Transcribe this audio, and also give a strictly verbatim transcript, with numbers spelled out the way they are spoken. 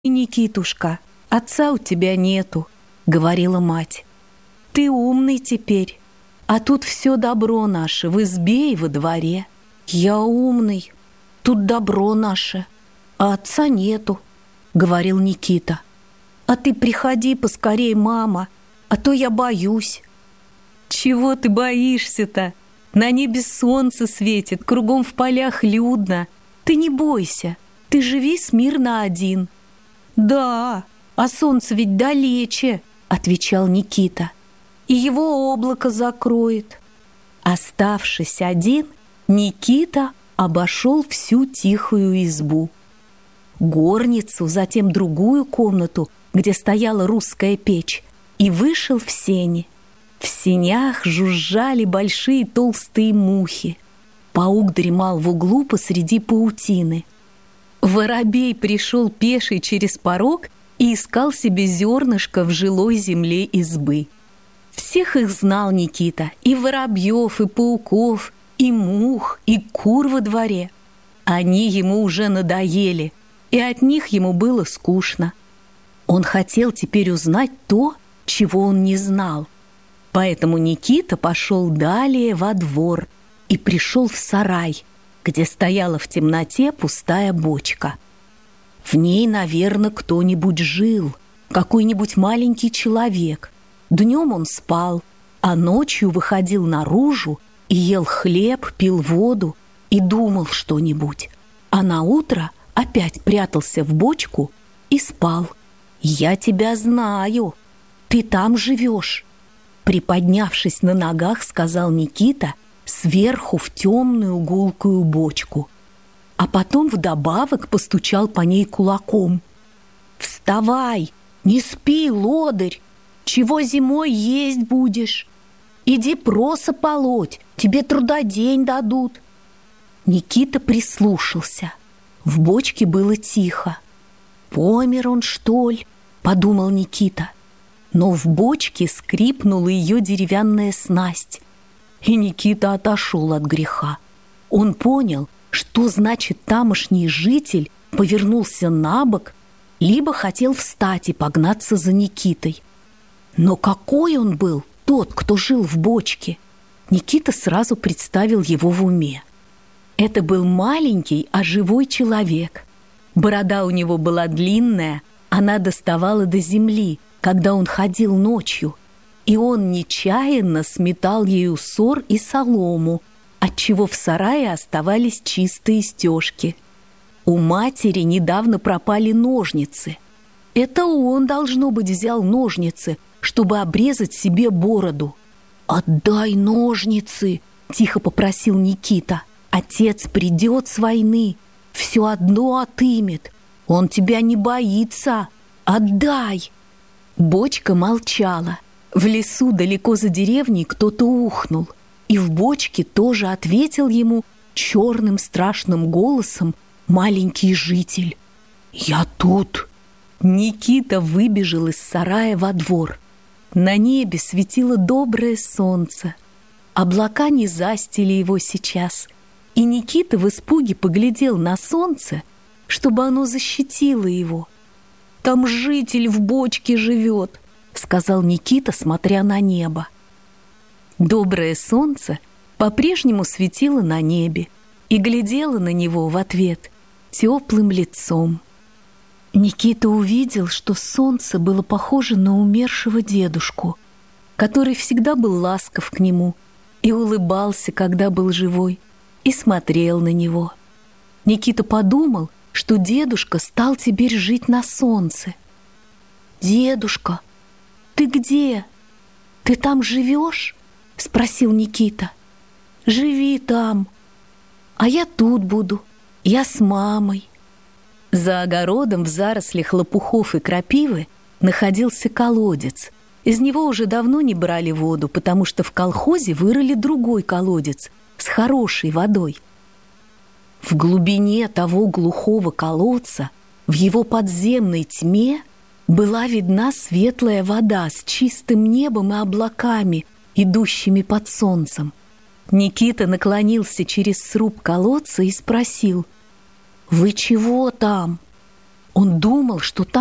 «Никитушка, отца у тебя нету», — говорила мать. «Ты умный теперь, а тут все добро наше в избе и во дворе». «Я умный, тут добро наше, а отца нету», — говорил Никита. «А ты приходи поскорей, мама, а то я боюсь». «Чего ты боишься-то? На небе солнце светит, кругом в полях людно. Ты не бойся, ты живи смирно один». «Да, а солнце ведь далече», — отвечал Никита, «и его облако закроет». Оставшись один, Никита обошел всю тихую избу. Горницу, затем другую комнату, где стояла русская печь, и вышел в сени. В сенях жужжали большие толстые мухи. Паук дремал в углу посреди паутины. Воробей пришел пеший через порог и искал себе зернышко в жилой земле избы. Всех их знал Никита, и воробьев, и пауков, и мух, и кур во дворе. Они ему уже надоели, и от них ему было скучно. Он хотел теперь узнать то, чего он не знал. Поэтому Никита пошел далее во двор и пришел в сарай, где стояла в темноте пустая бочка. В ней, наверное, кто-нибудь жил, какой-нибудь маленький человек. Днем он спал, а ночью выходил наружу и ел хлеб, пил воду и думал что-нибудь. А наутро опять прятался в бочку и спал. «Я тебя знаю, ты там живешь», — приподнявшись на ногах, сказал Никита сверху в темную гулкую бочку, а потом вдобавок постучал по ней кулаком. «Вставай, не спи, лодырь, чего зимой есть будешь? Иди проса полоть, тебе трудодень дадут». Никита прислушался. В бочке было тихо. «Помер он, что ли?» — подумал Никита. Но в бочке скрипнула ее деревянная снасть, и Никита отошел от греха. Он понял, что значит тамошний житель повернулся на бок, либо хотел встать и погнаться за Никитой. Но какой он был, тот, кто жил в бочке? Никита сразу представил его в уме. Это был маленький, а живой человек. Борода у него была длинная, она доставала до земли, когда он ходил ночью, и он нечаянно сметал ею сор и солому, отчего в сарае оставались чистые стежки. У матери недавно пропали ножницы. Это он, должно быть, взял ножницы, чтобы обрезать себе бороду. «Отдай ножницы!» — тихо попросил Никита. «Отец придет с войны, все одно отымет. Он тебя не боится. Отдай!» Бочка молчала. В лесу далеко за деревней кто-то ухнул, и в бочке тоже ответил ему черным страшным голосом маленький житель. «Я тут!» Никита выбежал из сарая во двор. На небе светило доброе солнце. Облака не застили его сейчас, и Никита в испуге поглядел на солнце, чтобы оно защитило его. «Там житель в бочке живет», — сказал Никита, смотря на небо. Доброе солнце по-прежнему светило на небе и глядело на него в ответ теплым лицом. Никита увидел, что солнце было похоже на умершего дедушку, который всегда был ласков к нему и улыбался, когда был живой, и смотрел на него. Никита подумал, что дедушка стал теперь жить на солнце. «Дедушка, ты где? Ты там живешь?» — спросил Никита. «Живи там, а я тут буду, я с мамой». За огородом в зарослях лопухов и крапивы находился колодец. Из него уже давно не брали воду, потому что в колхозе вырыли другой колодец с хорошей водой. В глубине того глухого колодца, в его подземной тьме, была видна светлая вода с чистым небом и облаками, идущими под солнцем. Никита наклонился через сруб колодца и спросил: «Вы чего там?» Он думал, что